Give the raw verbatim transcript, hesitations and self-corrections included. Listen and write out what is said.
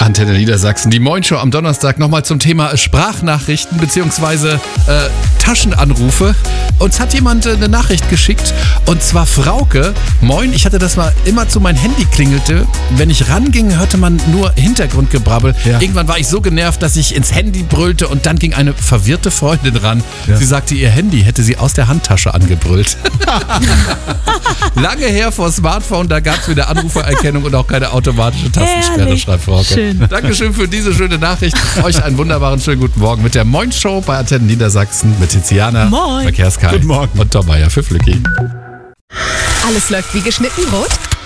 Antenne Niedersachsen, die Moin-Show am Donnerstag nochmal zum Thema Sprachnachrichten bzw. Äh, Taschenanrufe. Uns hat jemand äh, eine Nachricht geschickt und zwar Frauke. Moin, ich hatte das mal immer zu mein Handy klingelte. Wenn ich ranging, hörte man nur Hintergrundgebrabbel. Ja. Irgendwann war ich so genervt, dass ich ins Handy brüllte und dann ging eine verwirrte Freundin ran. Ja. Sie sagte, ihr Handy hätte sie aus der Handtasche angebrüllt. Lange her vor Smartphone, da gab es wieder Anrufererkennung und auch keine automatische Tastensperre, schreibt Frauke. Schön. Dankeschön für diese schöne Nachricht. Euch einen wunderbaren, schönen guten Morgen mit der Moin-Show bei Antenne Niedersachsen mit Tiziana, Moin. Verkehrskai Guten Morgen. und Tom Meier für Flücki. Alles läuft wie geschnitten, Brot?